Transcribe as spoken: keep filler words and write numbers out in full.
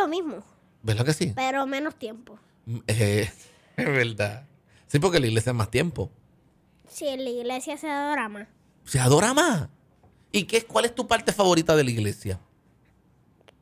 lo mismo. ¿Verdad que sí? Pero menos tiempo. Eh, es verdad. Sí, porque la iglesia es más tiempo. Sí, en la iglesia se adora más. Se adora más. ¿Y qué, cuál es tu parte favorita de la iglesia?